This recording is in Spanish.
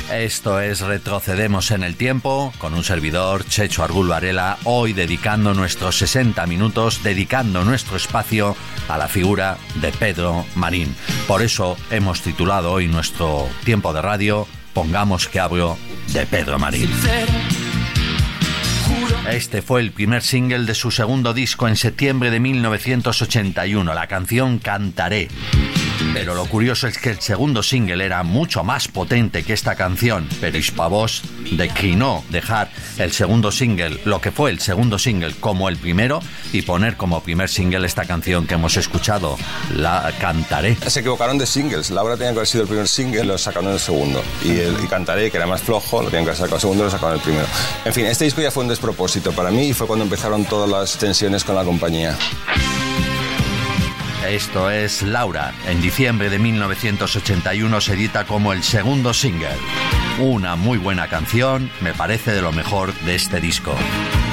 Esto es Retrocedemos en el Tiempo, con un servidor, Checho Argul Varela, hoy dedicando nuestros 60 minutos, dedicando nuestro espacio a la figura de Pedro Marín. Por eso hemos titulado hoy nuestro tiempo de radio, Pongamos que hablo de Pedro Marín. Este fue el primer single de su segundo disco en septiembre de 1981, la canción Cantaré. Pero lo curioso es que el segundo single era mucho más potente que esta canción, pero Hispavox declinó dejar el segundo single, lo que fue el segundo single, como el primero y poner como primer single esta canción que hemos escuchado, La Cantaré. Se equivocaron de singles. Laura tenía que haber sido el primer single, lo sacaron en el segundo. Y Cantaré, que era más flojo, lo tenían que haber sacado el segundo y lo sacaron el primero. En fin, este disco ya fue un despropósito para mí y fue cuando empezaron todas las tensiones con la compañía. Esto es Laura. En diciembre de 1981 se edita como el segundo single. Una muy buena canción, me parece de lo mejor de este disco.